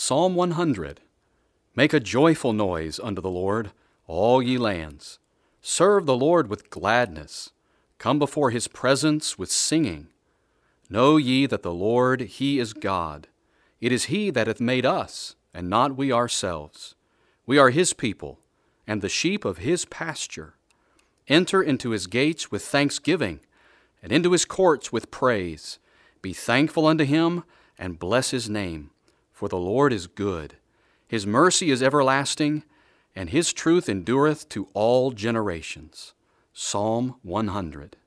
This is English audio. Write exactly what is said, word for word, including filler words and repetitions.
Psalm one hundred. Make a joyful noise unto the Lord, all ye lands. Serve the Lord with gladness. Come before his presence with singing. Know ye that the Lord, he is God. It is he that hath made us, and not we ourselves. We are his people, and the sheep of his pasture. Enter into his gates with thanksgiving, and into his courts with praise. Be thankful unto him, and bless his name. For the Lord is good. His mercy is everlasting, and his truth endureth to all generations. Psalm one hundred.